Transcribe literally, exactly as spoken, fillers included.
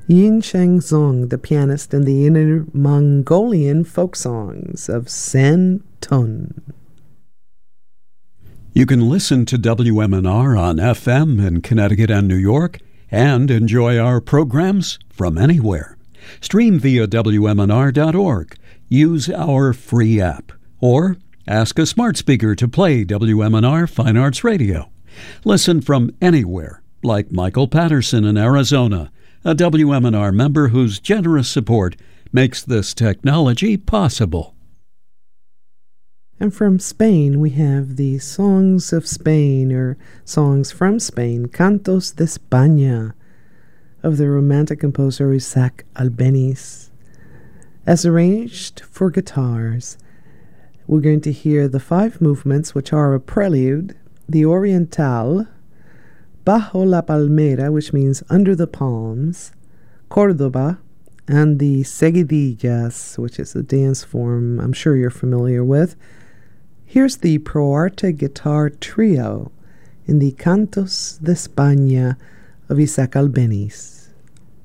Yin Sheng Zong, the pianist in the Inner Mongolian folk songs of San Tun. You can listen to W M N R on F M in Connecticut and New York and enjoy our programs from anywhere. Stream via W M N R dot org. Use our free app. Or ask a smart speaker to play W M N R Fine Arts Radio. Listen from anywhere, like Michael Patterson in Arizona, a W M N R member whose generous support makes this technology possible. And from Spain, we have the Songs of Spain, or Songs from Spain, Cantos de España, of the Romantic composer Isaac Albeniz. As arranged for guitars, we're going to hear the five movements, which are a prelude, the Oriental, Bajo la Palmera, which means under the palms, Cordoba, and the Seguidillas, which is a dance form I'm sure you're familiar with. Here's the Pro Arte Guitar Trio in the Cantos de España of Isaac Albeniz.